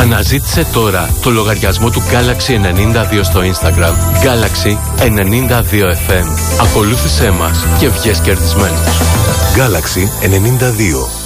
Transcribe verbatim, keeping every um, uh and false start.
Αναζήτησε τώρα το λογαριασμό του Galaxy ενενήντα δύο στο Instagram, Galaxy ενενήντα δύο εφ εμ. Ακολούθησέ μας και βγες κερδισμένος. Galaxy ενενήντα δύο.